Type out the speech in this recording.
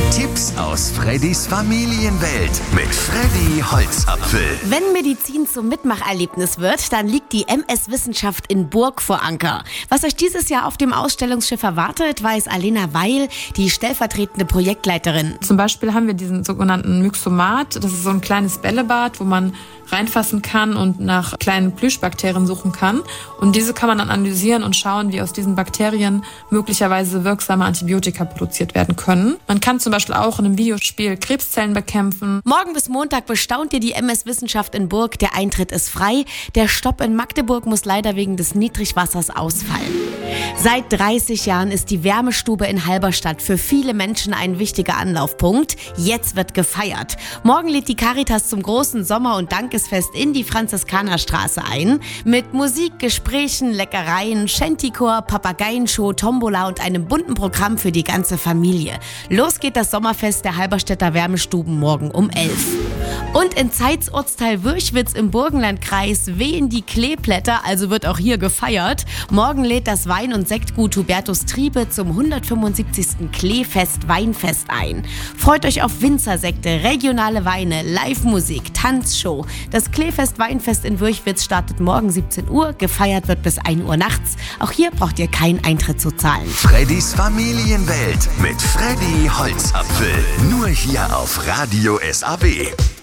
Tipps aus Freddys Familienwelt mit Freddy Holzapfel. Wenn Medizin zum Mitmacherlebnis wird, dann liegt die MS Wissenschaft in Burg vor Anker. Was euch dieses Jahr auf dem Ausstellungsschiff erwartet, weiß Alena Weil, die stellvertretende Projektleiterin. Zum Beispiel haben wir diesen sogenannten Myxomat. Das ist so ein kleines Bällebad, wo man reinfassen kann und nach kleinen Plüschbakterien suchen kann. Und diese kann man dann analysieren und schauen, wie aus diesen Bakterien möglicherweise wirksame Antibiotika produziert werden können. Man kann zum Beispiel auch in einem Videospiel Krebszellen bekämpfen. Morgen bis Montag bestaunt ihr die MS Wissenschaft in Burg. Der Eintritt ist frei. Der Stopp in Magdeburg muss leider wegen des Niedrigwassers ausfallen. Seit 30 Jahren ist die Wärmestube in Halberstadt für viele Menschen ein wichtiger Anlaufpunkt. Jetzt wird gefeiert. Morgen lädt die Caritas zum großen Sommer- und Dankesfest in die Franziskanerstraße ein. Mit Musik, Gesprächen, Leckereien, Shantychor, Papageienshow, Tombola und einem bunten Programm für die ganze Familie. Los geht das Sommerfest der Halberstädter Wärmestuben morgen um 11. Und in Zeitz Ortsteil Würchwitz im Burgenlandkreis wehen die Kleeblätter, also wird auch hier gefeiert. Morgen lädt das Wein- und Sektgut Hubertus Triebe zum 175. Kleefest Weinfest ein. Freut euch auf Winzersekte, regionale Weine, Live-Musik, Tanzshow. Das Kleefest Weinfest in Würchwitz startet morgen 17 Uhr, gefeiert wird bis 1 Uhr nachts. Auch hier braucht ihr keinen Eintritt zu zahlen. Freddys Familienwelt mit Freddy Holzapfel. Nur hier auf Radio SAB.